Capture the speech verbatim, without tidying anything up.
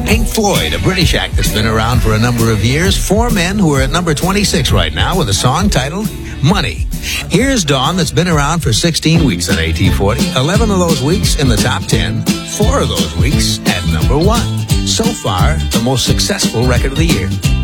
Pink Floyd, a British act that's been around for a number of years. Four men who are at number twenty-six right now with a song titled Money. Here's Dawn, that's been around for sixteen weeks on A T forty. eleven of those weeks in the top ten. Four of those weeks at number one. So far, the most successful record of the year.